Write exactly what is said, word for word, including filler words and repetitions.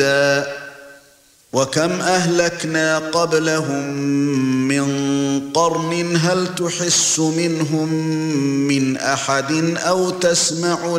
وَكَمْ أَهْلَكْنَا قَبْلَهُمْ مِنْ قَرْنٍ هَلْ تُحِسُّ مِنْهُمْ مِنْ أَحَدٍ أَوْ تَسْمَعُ